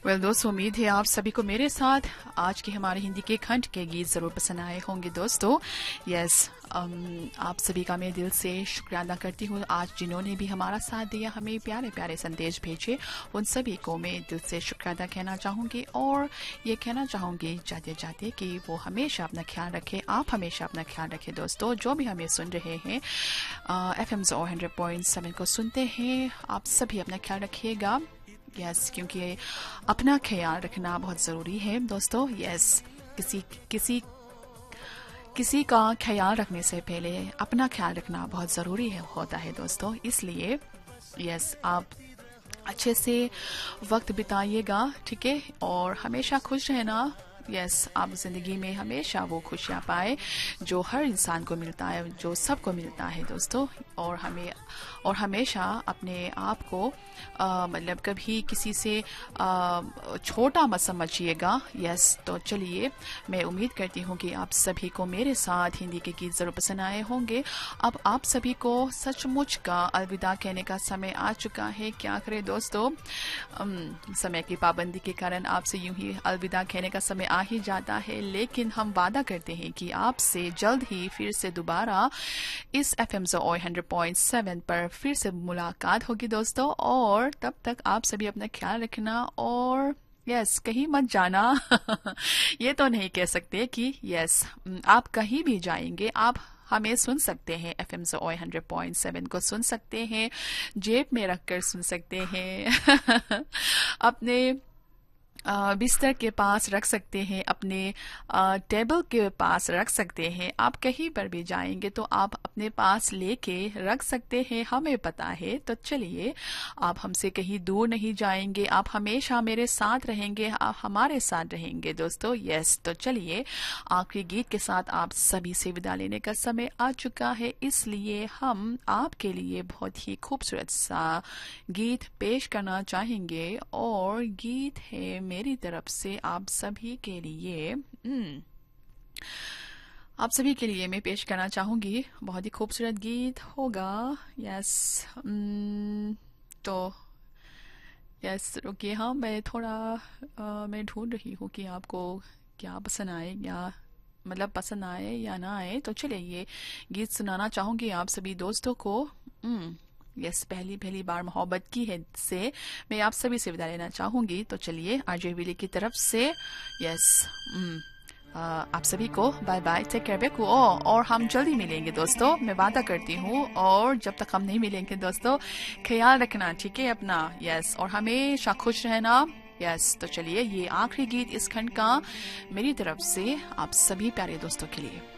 दोस्तों, उम्मीद है आप सभी को मेरे साथ आज के हमारे हिंदी के खंड के गीत जरूर पसंद आए होंगे दोस्तों। आप सभी का मैं दिल से शुक्रिया अदा करती हूँ। आज जिन्होंने भी हमारा साथ दिया, हमें प्यारे प्यारे संदेश भेजे, उन सभी को मैं दिल से शुक्रिया अदा कहना चाहूँगी और ये कहना चाहूँगी जाते जाते कि वो हमेशा अपना ख्याल रखें। आप हमेशा अपना ख्याल रखें दोस्तों। जो भी हमें सुन रहे हैं, FM 100.7 को सुनते हैं, आप सभी अपना ख्याल रखिएगा। क्योंकि अपना ख्याल रखना बहुत ज़रूरी है दोस्तों। किसी का ख्याल रखने से पहले अपना ख्याल रखना बहुत ज़रूरी होता है दोस्तों। इसलिए आप अच्छे से वक्त बिताइएगा, ठीक है, और हमेशा खुश रहना। आप जिंदगी में हमेशा वो खुशियाँ पाए जो हर इंसान को मिलता है, जो सबको मिलता है दोस्तों। और हमेशा अपने आप को मतलब कभी किसी से छोटा मत समझिएगा। तो चलिए, मैं उम्मीद करती हूँ कि आप सभी को मेरे साथ हिंदी के गीत जरूर पसंद आए होंगे। अब आप सभी को सचमुच का अलविदा कहने का समय आ चुका है। क्या करें दोस्तों, समय की पाबंदी के कारण आपसे यूं ही अलविदा कहने का समय आ ही जाता है, लेकिन हम वादा करते हैं कि आपसे जल्द ही फिर से दोबारा इस FM 100.7 पर फिर से मुलाकात होगी दोस्तों। और तब तक आप सभी अपना ख्याल रखना और कहीं मत जाना। ये तो नहीं कह सकते कि आप कहीं भी जाएंगे, आप हमें सुन सकते हैं। FM 100.7 को सुन सकते हैं, जेब में रखकर सुन सकते हैं, अपने बिस्तर के पास रख सकते हैं, अपने टेबल के पास रख सकते हैं। आप कहीं पर भी जाएंगे तो आप अपने पास लेके रख सकते हैं, हमें पता है। तो चलिए, आप हमसे कहीं दूर नहीं जाएंगे, आप हमेशा मेरे साथ रहेंगे, आप हमारे साथ रहेंगे दोस्तों। तो चलिए, आखिरी गीत के साथ आप सभी से विदा लेने का समय आ चुका है। इसलिए हम आपके लिए बहुत ही खूबसूरत सा गीत पेश करना चाहेंगे और गीत है मेरी तरफ से आप सभी के लिए। आप सभी के लिए मैं पेश करना चाहूंगी, बहुत ही खूबसूरत गीत होगा। तो रुकिए, हाँ, मैं थोड़ा मैं ढूंढ रही हूँ कि आपको क्या पसंद आए, या मतलब पसंद आए या ना आए। तो चलिए, ये गीत सुनाना चाहूंगी आप सभी दोस्तों को। पहली बार मोहब्बत की है से मैं आप सभी से विदा लेना चाहूंगी। तो चलिए, आरजे विली की तरफ से आप सभी को बाय बाय, टेक केयर बेकू। और हम जल्दी मिलेंगे दोस्तों, मैं वादा करती हूँ। और जब तक हम नहीं मिलेंगे दोस्तों, ख्याल रखना, ठीक है, अपना। और हमेशा खुश रहना। तो चलिए, ये आखिरी गीत इस खंड का मेरी तरफ से आप सभी प्यारे दोस्तों के लिए।